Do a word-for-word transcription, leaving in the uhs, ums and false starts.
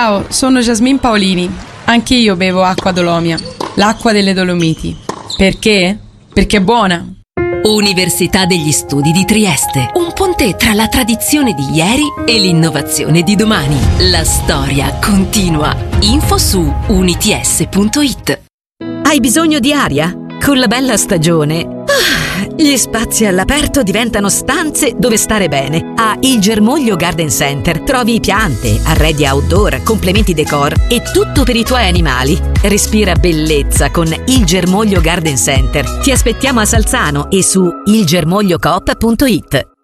Ciao, sono Jasmine Paolini. Anche io bevo acqua Dolomia, l'acqua delle Dolomiti. Perché? Perché è buona. Università degli Studi di Trieste. Un ponte tra la tradizione di ieri e l'innovazione di domani. La storia continua. Info su units punto it. Hai bisogno di aria? Con la bella stagione, ah, gli spazi all'aperto diventano stanze dove stare bene. A Il Germoglio Garden Center trovi piante, arredi outdoor, complementi decor e tutto per i tuoi animali. Respira bellezza con Il Germoglio Garden Center. Ti aspettiamo a Salzano e su il germoglio coop punto it.